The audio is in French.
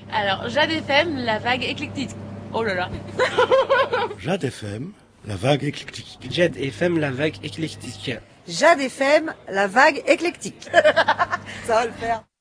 Alors, Jade FM, la vague éclectique. Oh là là. Jade FM, la vague éclectique. Jade FM, la vague éclectique. Jade FM, la vague éclectique. Ça va le faire.